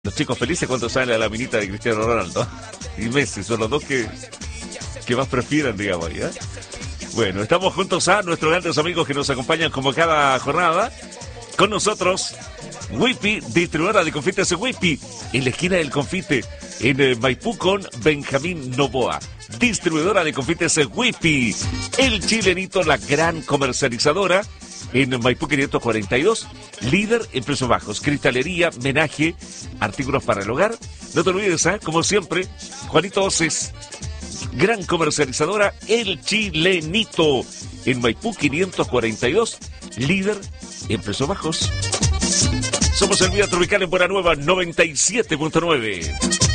Los chicos felices cuando sale a la minita de Cristiano Ronaldo y Messi son los dos que más prefieren, digamos, ¿ya? Bueno, estamos juntos a nuestros grandes amigos que nos acompañan como cada jornada. Con nosotros, Whippy, distribuidora de confites Whippy, en la esquina del confite, en Maipú con Benjamín Novoa. Distribuidora de confites Whippy, el chilenito, la gran comercializadora, en Maipú 542, líder en precios bajos, cristalería, menaje, artículos para el hogar. No te olvides, como siempre, Juanito Oces, gran comercializadora, el chilenito, en Maipú 542, líder en precios bajos. Somos el Vida Tropical en Buena Nueva 97.9.